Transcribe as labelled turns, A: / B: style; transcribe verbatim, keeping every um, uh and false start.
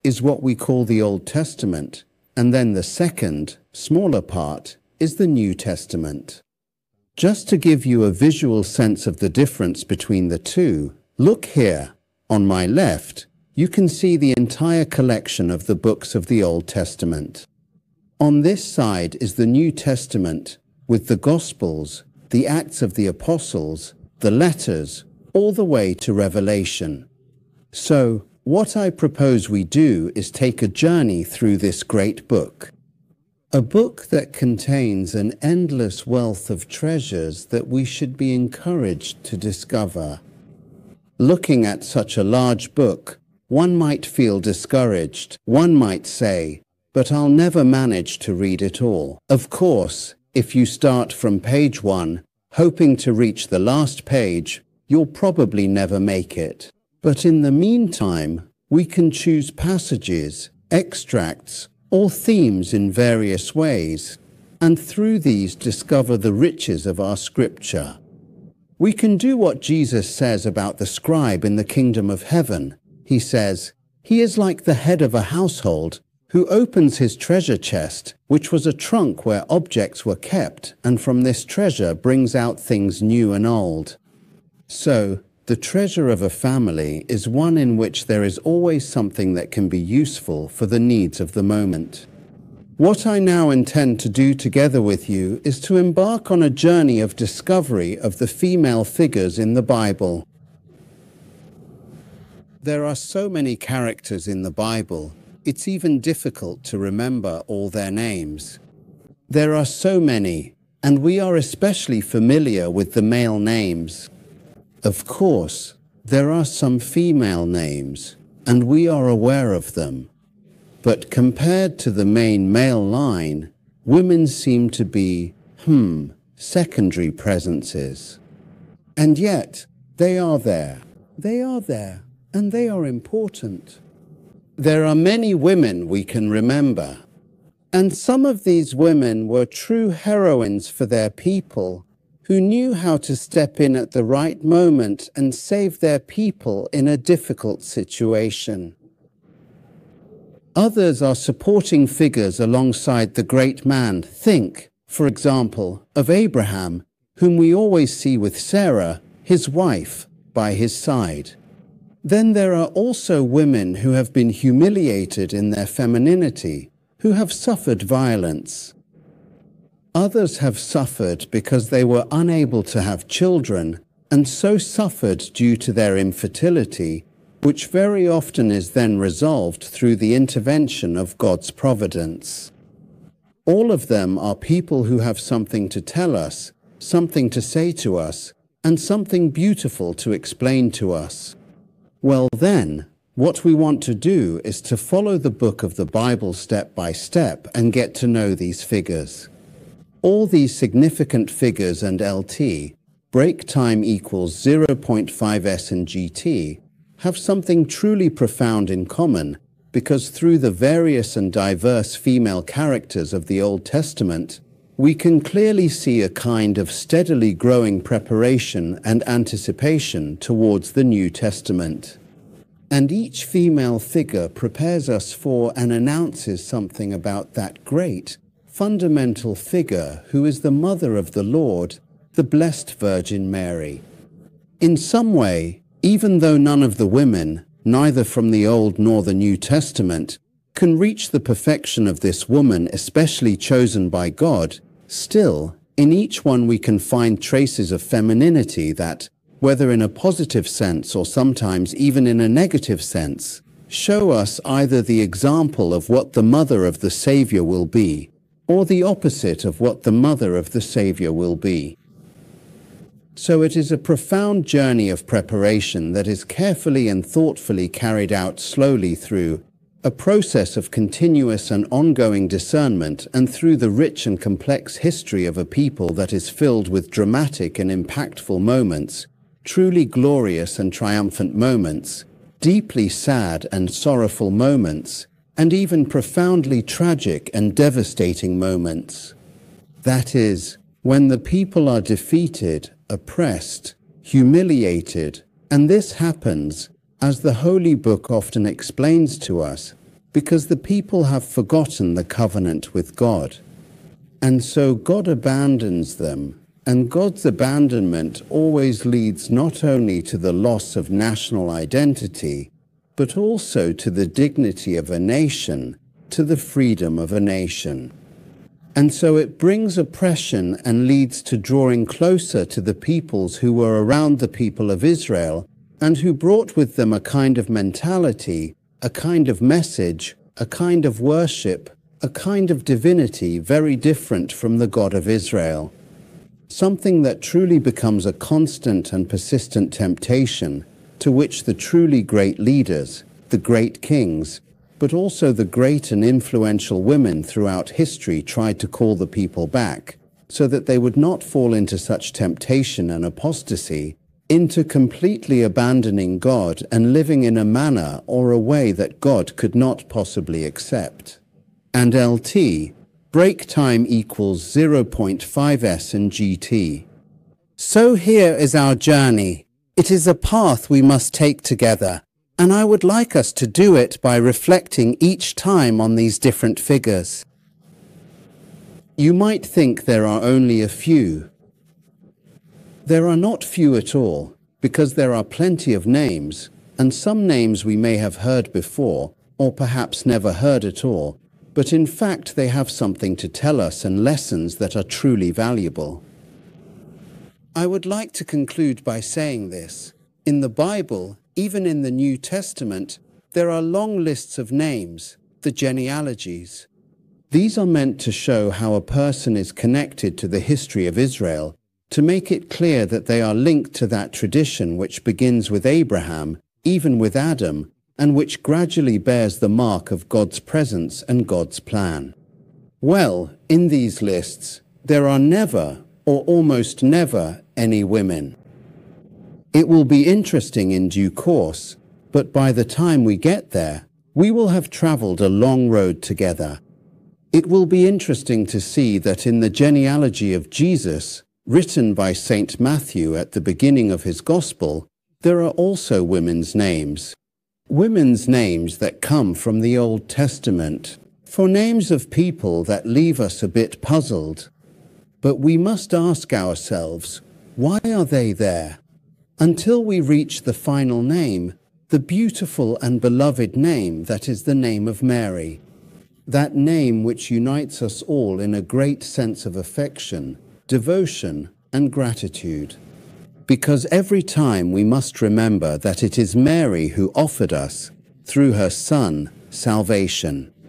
A: is what we call the Old Testament, and then the second, smaller part is the New Testament. Just to give you a visual sense of the difference between the two, look here. On my left, you can see the entire collection of the books of the Old Testament. On this side is the New Testament, with the Gospels, the Acts of the Apostles, the letters, all the way to Revelation. So, what I propose we do is take a journey through this great book. A book that contains an endless wealth of treasures that we should be encouraged to discover. Looking at such a large book, one might feel discouraged. One might say, but I'll never manage to read it all. Of course, if you start from page one, hoping to reach the last page, you'll probably never make it. But in the meantime, we can choose passages, extracts, or themes in various ways, and through these discover the riches of our scripture. We can do what Jesus says about the scribe in the kingdom of heaven. He says, "He is like the head of a household who opens his treasure chest, which was a trunk where objects were kept, and from this treasure brings out things new and old." So, the treasure of a family is one in which there is always something that can be useful for the needs of the moment. What I now intend to do together with you is to embark on a journey of discovery of the female figures in the Bible. There are so many characters in the Bible, it's even difficult to remember all their names. There are so many, and we are especially familiar with the male names. Of course, there are some female names, and we are aware of them. But compared to the main male line, women seem to be, hmm, secondary presences. And yet, they are there. They are there, and they are important. There are many women we can remember, and some of these women were true heroines for their people, who knew how to step in at the right moment and save their people in a difficult situation. Others are supporting figures alongside the great man. Think, for example, of Abraham, whom we always see with Sarah, his wife, by his side. Then there are also women who have been humiliated in their femininity, who have suffered violence. Others have suffered because they were unable to have children, and so suffered due to their infertility, which very often is then resolved through the intervention of God's providence. All of them are people who have something to tell us, something to say to us, and something beautiful to explain to us. Well then, what we want to do is to follow the book of the Bible step by step and get to know these figures. All these significant figures and L T, break time equals zero point five S and G T, have something truly profound in common, because through the various and diverse female characters of the Old Testament, we can clearly see a kind of steadily growing preparation and anticipation towards the New Testament. And each female figure prepares us for and announces something about that great, fundamental figure who is the mother of the Lord, the Blessed Virgin Mary. In some way, even though none of the women, neither from the Old nor the New Testament, can reach the perfection of this woman especially chosen by God, still, in each one we can find traces of femininity that, whether in a positive sense or sometimes even in a negative sense, show us either the example of what the mother of the Savior will be, or the opposite of what the mother of the Savior will be. So it is a profound journey of preparation that is carefully and thoughtfully carried out slowly through a process of continuous and ongoing discernment and through the rich and complex history of a people that is filled with dramatic and impactful moments, truly glorious and triumphant moments, deeply sad and sorrowful moments, and even profoundly tragic and devastating moments. That is, when the people are defeated, oppressed, humiliated, and this happens, as the Holy Book often explains to us, because the people have forgotten the covenant with God. And so God abandons them, and God's abandonment always leads not only to the loss of national identity, but also to the dignity of a nation, to the freedom of a nation. And so it brings oppression and leads to drawing closer to the peoples who were around the people of Israel and who brought with them a kind of mentality, a kind of message, a kind of worship, a kind of divinity very different from the God of Israel. Something that truly becomes a constant and persistent temptation to which the truly great leaders, the great kings, but also the great and influential women throughout history tried to call the people back, so that they would not fall into such temptation and apostasy, into completely abandoning God and living in a manner or a way that God could not possibly accept. And L T, break time equals zero point five S and G T. So here is our journey. It is a path we must take together. And I would like us to do it by reflecting each time on these different figures. You might think there are only a few. There are not few at all, because there are plenty of names, and some names we may have heard before, or perhaps never heard at all, but in fact they have something to tell us and lessons that are truly valuable. I would like to conclude by saying this. In the Bible, even in the New Testament, there are long lists of names, the genealogies. These are meant to show how a person is connected to the history of Israel, to make it clear that they are linked to that tradition which begins with Abraham, even with Adam, and which gradually bears the mark of God's presence and God's plan. Well, in these lists, there are never, or almost never, any women. It will be interesting in due course, but by the time we get there, we will have traveled a long road together. It will be interesting to see that in the genealogy of Jesus, written by Saint Matthew at the beginning of his Gospel, there are also women's names. Women's names that come from the Old Testament, for names of people that leave us a bit puzzled. But we must ask ourselves, why are they there? Until we reach the final name, the beautiful and beloved name that is the name of Mary. That name which unites us all in a great sense of affection, devotion, and gratitude. Because every time we must remember that it is Mary who offered us, through her Son, salvation.